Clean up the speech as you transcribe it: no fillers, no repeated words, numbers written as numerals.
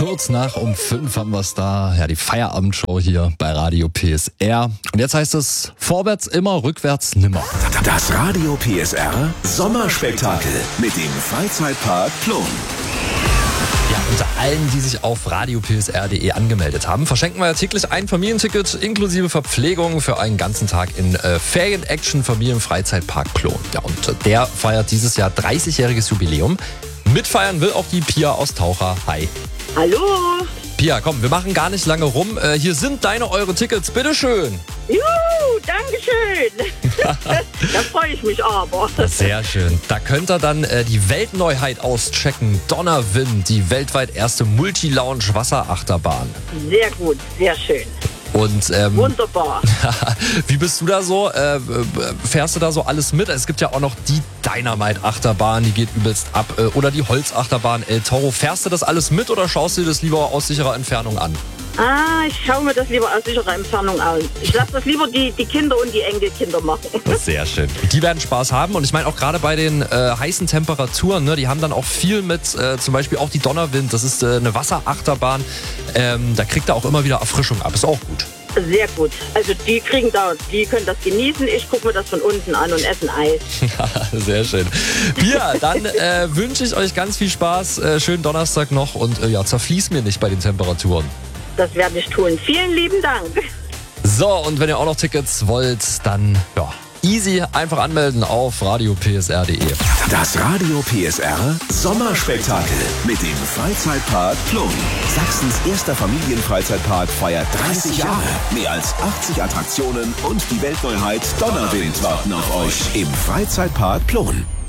Kurz nach um 5 haben wir es da. Ja, die Feierabendshow hier bei Radio PSR. Und jetzt heißt es, vorwärts immer, rückwärts nimmer. Das Radio PSR Sommerspektakel mit dem Freizeitpark Plon. Ja, unter allen, die sich auf radiopsr.de angemeldet haben, verschenken wir ja täglich ein Familienticket inklusive Verpflegung für einen ganzen Tag in Ferien-Action Familienfreizeitpark Plon. Ja, und der feiert dieses Jahr 30-jähriges Jubiläum. Mitfeiern will auch die Pia aus Taucher. Hi. Hallo. Pia, komm, wir machen gar nicht lange rum. Hier sind eure Tickets, bitteschön. Juhu, Dankeschön. Da freue ich mich aber. Sehr schön. Da könnt ihr dann die Weltneuheit auschecken. Donnerwind, die weltweit erste Multi-Lounge-Wasserachterbahn. Sehr gut, sehr schön. Und wunderbar. wie bist du da so? Fährst du da so alles mit? Es gibt ja auch noch die Dynamite-Achterbahn, die geht übelst ab. Oder die Holzachterbahn El Toro. Fährst du das alles mit oder schaust du dir das lieber aus sicherer Entfernung an? Ich schaue mir das lieber aus sicherer Entfernung an. Ich lasse das lieber die Kinder und die Enkelkinder machen. Sehr schön. Die werden Spaß haben und ich meine auch gerade bei den heißen Temperaturen, ne, die haben dann auch viel mit, zum Beispiel auch die Donnerwind, das ist eine Wasserachterbahn, da kriegt er auch immer wieder Erfrischung ab, ist auch gut. Sehr gut. Also die können das genießen. Ich gucke mir das von unten an und essen Eis. Sehr schön. Pia, dann wünsche ich euch ganz viel Spaß, schönen Donnerstag noch und zerfließ mir nicht bei den Temperaturen. Das werde ich tun. Vielen lieben Dank. So, und wenn ihr auch noch Tickets wollt, dann easy einfach anmelden auf radiopsr.de. Das Radio PSR Sommerspektakel mit dem Freizeitpark Plon. Sachsens erster Familienfreizeitpark feiert 30 Jahre. Mehr als 80 Attraktionen und die Weltneuheit Donnerwind warten auf euch im Freizeitpark Plon.